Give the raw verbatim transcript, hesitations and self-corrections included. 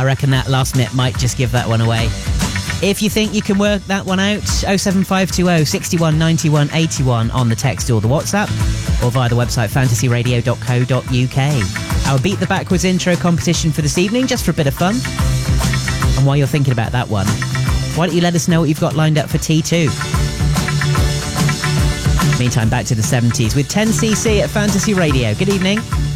reckon that last minute might just give that one away. If you think you can work that one out, oh seven five two oh, six one, nine one, eight one on the text or the WhatsApp, or via the website fantasy radio dot co dot uk. Our Beat the Backwards intro competition for this evening, just for a bit of fun. And while you're thinking about that one, why don't you let us know what you've got lined up for T two? Meantime, back to the seventies with ten C C at Fantasy Radio. Good evening.